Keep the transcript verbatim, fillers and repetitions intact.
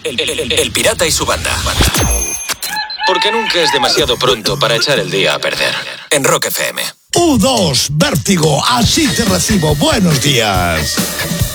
El, el, el, el pirata y su banda. Porque nunca es demasiado pronto para echar el día a perder. En Rock F M. U dos, Vértigo, así te recibo. Buenos días.